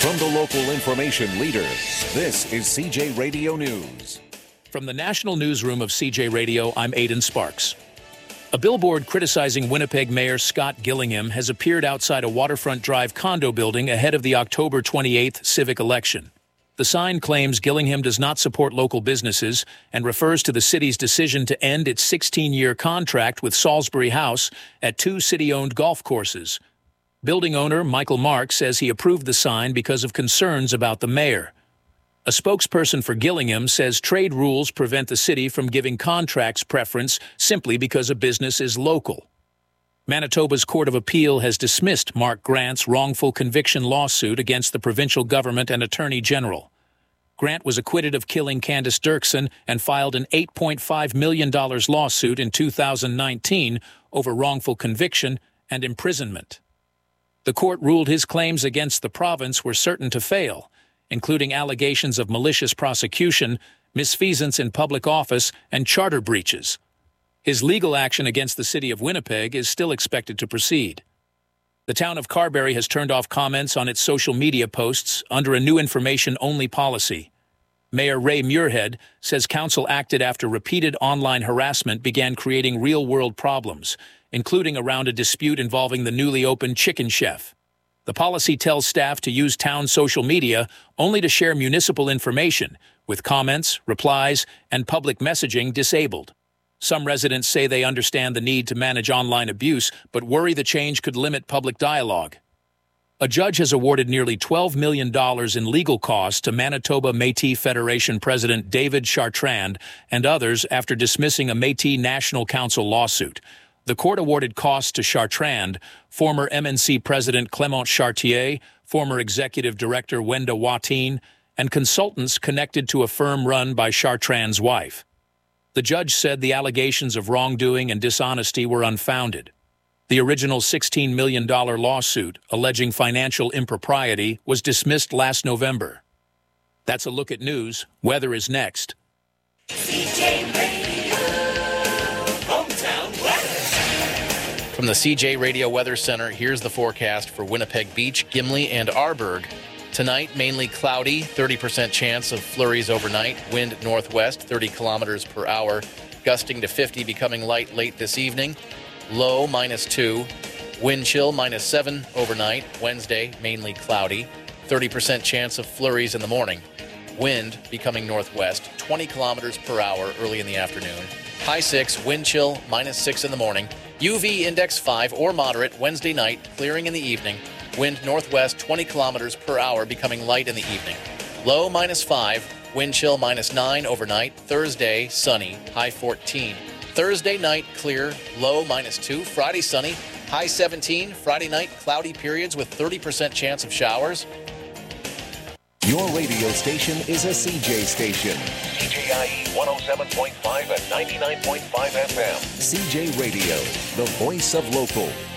From the local information leader, this is CJ Radio News. From the national newsroom of CJ Radio, I'm Aidan Sparks. A billboard criticizing Winnipeg Mayor Scott Gillingham has appeared outside a Waterfront Drive condo building ahead of the October 28th civic election. The sign claims Gillingham does not support local businesses and refers to the city's decision to end its 16-year contract with Salisbury House at 2 city-owned golf courses. Building owner Michael Mark says he approved the sign because of concerns about the mayor. A spokesperson for Gillingham says trade rules prevent the city from giving contracts preference simply because a business is local. Manitoba's Court of Appeal has dismissed Mark Grant's wrongful conviction lawsuit against the provincial government and Attorney General. Grant was acquitted of killing Candice Dirksen and filed an $8.5 million lawsuit in 2019 over wrongful conviction and imprisonment. The court ruled his claims against the province were certain to fail, including allegations of malicious prosecution, misfeasance in public office, and charter breaches. His legal action against the city of Winnipeg is still expected to proceed. The town of Carberry has turned off comments on its social media posts under a new information-only policy. Mayor Ray Muirhead says council acted after repeated online harassment began creating real-world problems, including around a dispute involving the newly opened Chicken Chef. The policy tells staff to use town social media only to share municipal information, with comments, replies, and public messaging disabled. Some residents say they understand the need to manage online abuse, but worry the change could limit public dialogue. A judge has awarded nearly $12 million in legal costs to Manitoba Métis Federation President David Chartrand and others after dismissing a Métis National Council lawsuit. The court awarded costs to Chartrand, former MNC President Clément Chartier, former Executive Director Wenda Watine, and consultants connected to a firm run by Chartrand's wife. The judge said the allegations of wrongdoing and dishonesty were unfounded. The original $16 million lawsuit, alleging financial impropriety, was dismissed last November. That's a look at news. Weather is next. CJ Radio, hometown weather. From the CJ Radio Weather Center, here's the forecast for Winnipeg Beach, Gimli, and Arborg. Tonight, mainly cloudy, 30% chance of flurries overnight, wind northwest, 30 kilometers per hour, gusting to 50, becoming light late this evening. Low -2, wind chill -7 overnight, Wednesday, mainly cloudy, 30% chance of flurries in the morning. Wind becoming northwest, 20 kilometers per hour early in the afternoon. High 6, wind chill -6 in the morning. UV index 5 or moderate Wednesday night, clearing in the evening. Wind northwest 20 kilometers per hour, becoming light in the evening. Low -5, wind chill -9 overnight. Thursday, sunny, high 14. Thursday night, clear, low -2. Friday, sunny, high 17. Friday night, cloudy periods with 30% chance of showers. Your radio station is a CJ station. CJIE 107.5 and 99.5 FM. CJ Radio, the voice of local.